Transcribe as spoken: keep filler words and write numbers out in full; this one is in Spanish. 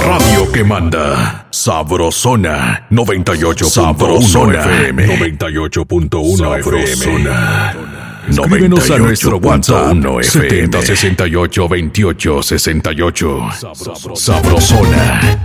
radio que manda. Sabrosona noventa y ocho punto uno F M. noventa y ocho punto uno F M. Escríbenos a nuestro WhatsApp setenta sesenta y ocho veintiocho sesenta y ocho. Sabrosona